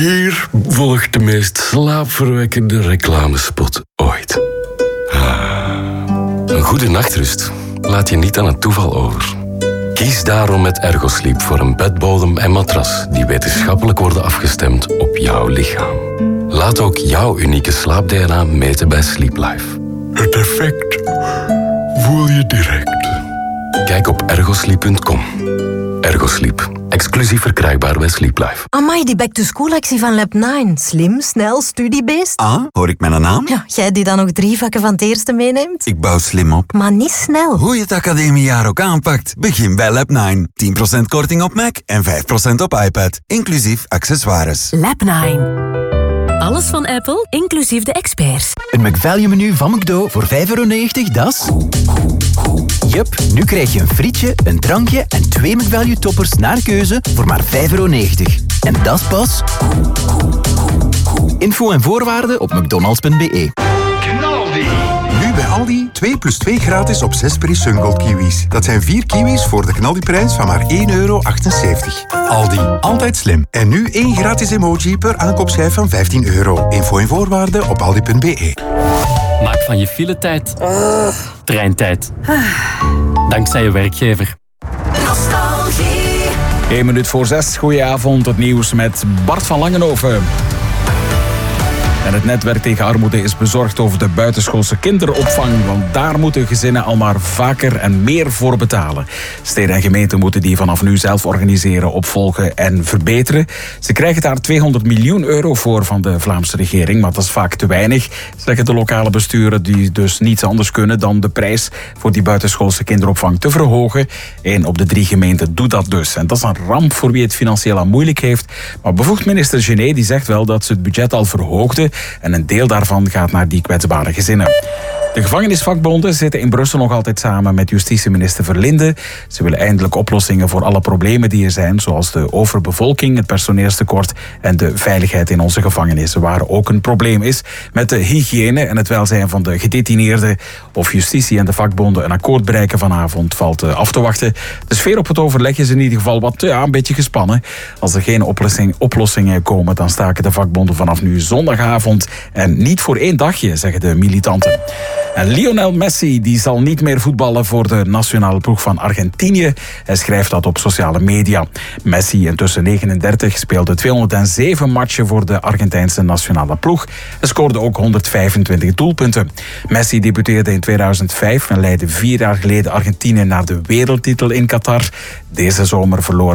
Hier volgt de meest slaapverwekkende reclamespot ooit. Een goede nachtrust laat je niet aan het toeval over. Kies daarom met Ergosleep voor een bedbodem en matras die wetenschappelijk worden afgestemd op jouw lichaam. Laat ook jouw unieke slaap-DNA meten bij Sleep Life. Het effect voel je direct. Kijk op ergosleep.com. Ergosleep. Exclusief verkrijgbaar bij Sleep Life. Amai, die back-to-school-actie van Lab9. Slim, snel, studiebeest. Ah, hoor ik mijn naam? Ja, jij die dan nog 3 vakken van het eerste meeneemt? Ik bouw slim op. Maar niet snel. Hoe je het academiejaar ook aanpakt, begin bij Lab9. 10% korting op Mac en 5% op iPad. Inclusief accessoires. Lab9. Alles van Apple, inclusief de experts. Een McValue-menu van McDo voor €5,90, dat is... Jup, nu krijg je een frietje, een drankje en 2 McValue-toppers naar keuze voor maar €5,90. En dat is pas... Info en voorwaarden op mcdonalds.be. Nu bij Aldi 2 + 2 gratis op 6 Peri Sungold kiwis. Dat zijn 4 kiwis voor de knaldiprijs van maar €1,78. Aldi, altijd slim. En nu 1 gratis emoji per aankoopschijf van €15. Info en voorwaarden op aldi.be. Maak van je filetijd treintijd. Dankzij je werkgever. 1 minuut voor 6. Goedenavond, het nieuws met Bart van Langenhoven. En het netwerk tegen armoede is bezorgd over de buitenschoolse kinderopvang, want daar moeten gezinnen al maar vaker en meer voor betalen. Steden en gemeenten moeten die vanaf nu zelf organiseren, opvolgen en verbeteren. Ze krijgen daar €200 miljoen voor van de Vlaamse regering, maar dat is vaak te weinig, zeggen de lokale besturen, die dus niets anders kunnen dan de prijs voor die buitenschoolse kinderopvang te verhogen. 1 op de 3 gemeenten doet dat dus. En dat is een ramp voor wie het financieel aan moeilijk heeft. Maar bevoegd minister Genet die zegt wel dat ze het budget al verhoogde en een deel daarvan gaat naar die kwetsbare gezinnen. De gevangenisvakbonden zitten in Brussel nog altijd samen met justitieminister Verlinde. Ze willen eindelijk oplossingen voor alle problemen die er zijn, zoals de overbevolking, het personeelstekort en de veiligheid in onze gevangenissen, waar ook een probleem is met de hygiëne en het welzijn van de gedetineerden. Of justitie en de vakbonden een akkoord bereiken vanavond valt af te wachten. De sfeer op het overleg is in ieder geval wat een beetje gespannen. Als er geen oplossingen komen, dan staken de vakbonden vanaf nu zondagavond en niet voor 1 dagje, zeggen de militanten. En Lionel Messi die zal niet meer voetballen voor de nationale ploeg van Argentinië. Hij schrijft dat op sociale media. Messi, intussen 39, speelde 207 matchen voor de Argentijnse nationale ploeg. Hij scoorde ook 125 doelpunten. Messi debuteerde in 2005 en leidde 4 jaar geleden Argentinië naar de wereldtitel in Qatar. Deze zomer verloor